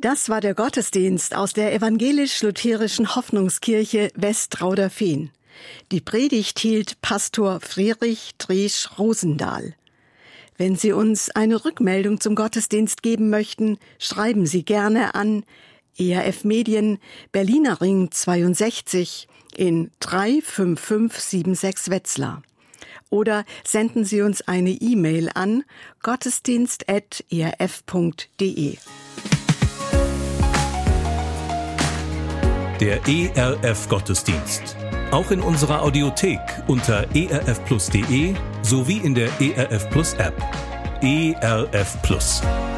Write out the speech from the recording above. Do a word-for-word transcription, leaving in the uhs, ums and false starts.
Das war der Gottesdienst aus der evangelisch-lutherischen Hoffnungskirche Westrauderfehn. Die Predigt hielt Pastor Friedrich Driesch-Rosendahl. Wenn Sie uns eine Rückmeldung zum Gottesdienst geben möchten, schreiben Sie gerne an E R F Medien, Berliner Ring zweiundsechzig in drei fünf fünf sieben sechs Wetzlar. Oder senden Sie uns eine E-Mail an gottesdienst at e r f punkt d e. Der E R F Gottesdienst. Auch in unserer Audiothek unter e r f plus punkt d e sowie in der E R F Plus App. E R F Plus.